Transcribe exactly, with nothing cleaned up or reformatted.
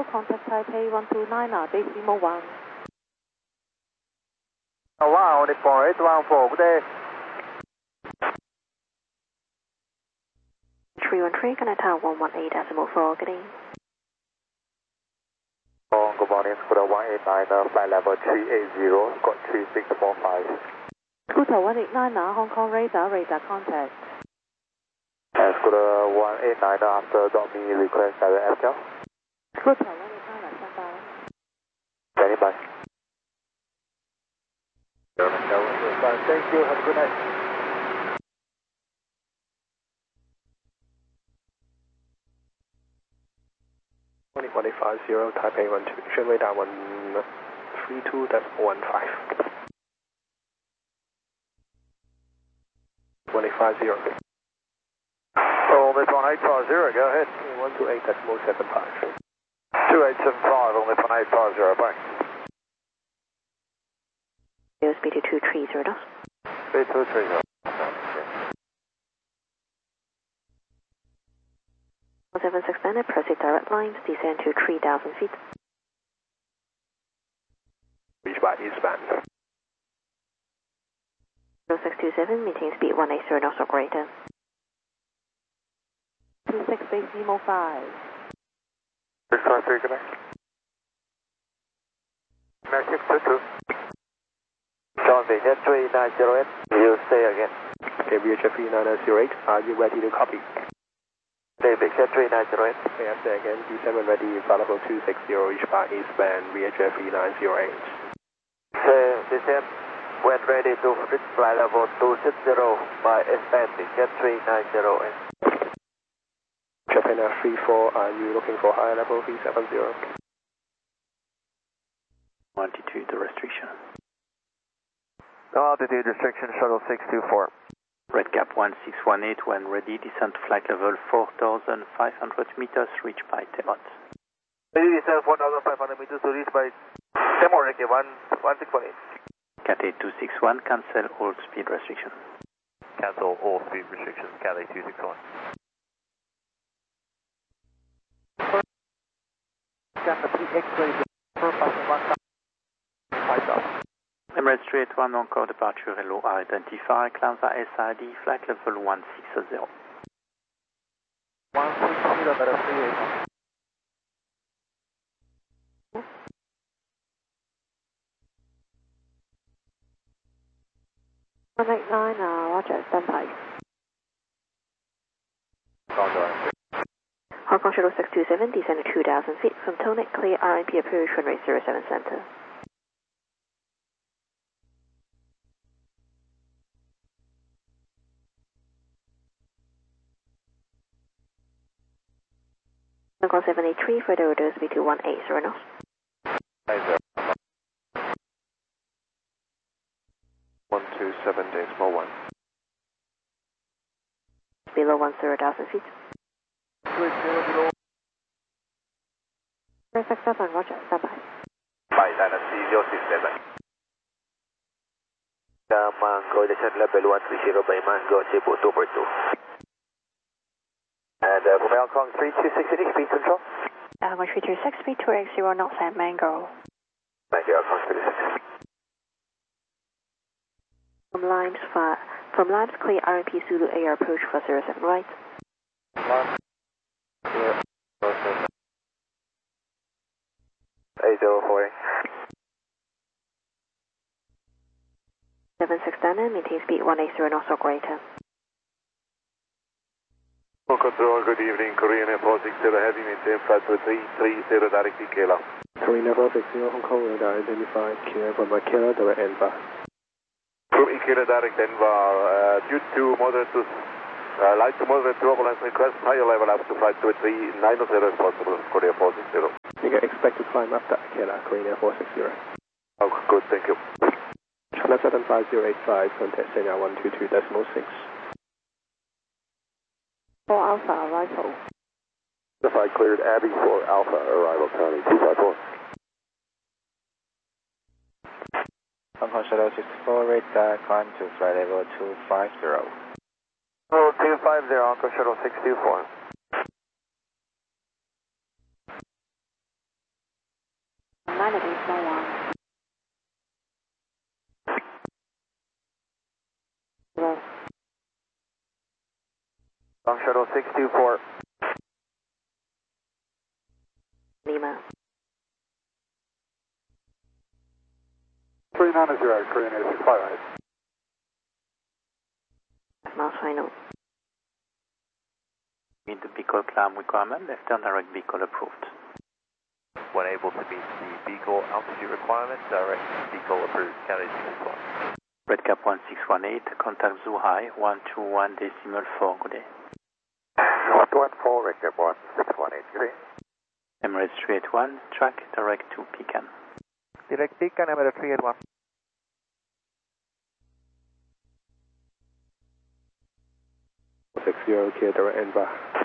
contact Taipei one two nine er, decimal one. Wow, only four eight one four, good day. three one three, connect tower one one eight decimal four, good day. Oh, good morning, Scooter one eight nine, uh, flight level three eight zero, got three six four five. Scooter one eight nine er, Hong Kong radar, radar contact. Uh, Scooter one eight nine, after dot me request direct F L. Scooter one eight nine er, stand by. Standing by. Thank you, have a good night. one eight five zero, Taipei one two, Shen radar one three two point one five. one eight five zero. Oh, this one eight five zero, go ahead. one two eight decimal seven five. two eight seven five, on this one eight five zero, bye. Speed to two three zero. Speed two three zero. seven six nine, proceed direct lines, descend to three thousand feet. Reach by eastbound. zero six two seven, maintain speed one eight zero knots or greater. two six decimal five. six five three, good night. Max six two two. John Vietjet three nine zero eight, you say again. Okay, V H F three nine zero eight, are you ready to copy? David, Jet three nine zero eight. Okay, I say again, D seven ready, flight level two six zero, reach by eastbound, V H F three nine zero eight. Say, D seven, when ready to reach flight level two six zero by eastbound, Jet three nine zero eight. Japan Air three four, are you looking for higher level three seven zero? Altitude restriction. No altitude restriction, shuttle six two four. Redcap one six one eight, when ready, descent flight level four thousand five hundred meters, reach by Temot. Ready descent four thousand five hundred meters to reach by Temot, okay, one six one eight. Cathay two six one, cancel all speed restriction. Cancel all speed restrictions, Cathay two six one. Emirates three eight one, encore departure hello, are identified, Clanza S I D, flight level one six zero. one six zero, better three eight one. one eight nine er, roger, stand by. Hong Kong Shuttle six two seven, descend to two thousand feet, from Tonek, clear R M P approach, runway zero seven center. Hong Kong seven eight three, further orders speed to one eight zero knots. one two seven decimal one. Below one zero thousand feet. zero six seven, roger, stand by. By Dynasty zero six seven. Mango, descent level one three zero by Mango, Cebu two four two. And uh, from Hong Kong three two six eight, speed control. Uh, one three two six, speed two eight zero knots at Mango. Thank you, Hong Kong three six. From Limes, for, from Limes, clear R M P Zulu Air approach for zero seven right. eight zero four. seven six nine, maintain speed one eight zero knots or greater. Control, good evening, Korean Air four six zero, heavy maintain flight to three three zero, direct to Kayla. Korean Air four six zero, Hong Kong radar identified, clear from Kayla, direct Denver. From Ikeda direct Denver, uh, due to moderate to, uh, light to moderate turbulence, request higher level up to flight two three nine zero as possible, Korean Air four six zero. You can expect to climb after Kayla, Korean Air four six zero. Oh, good, thank you. China seven five zero eight five, contact Senya one two two decimal six. four Alpha, arrival. Certified cleared, Abbey for Alpha, arrival, County two five four. Hong Kong Shuttle sixty-four, radar, climb to flight level two five zero. Oh, two five zero, Hong Kong Shuttle six two four. pilot is one one. Hello. Long shuttle six two four. Lima. three nine zero, Korean eight six five eight. Miles final. Meet the Beagle climb requirement, left turn direct Beagle approved. When able to meet the Beagle altitude requirement, direct Beagle approved, County six one. Redcap one six one eight, contact Zoo High, one two one decimal four, good day. one two one four, Redcap one six one eight, green. Emirates three eight one, track direct to Pecan. Direct Pecan, Emirates three eight one. six zero, clear direct N V A.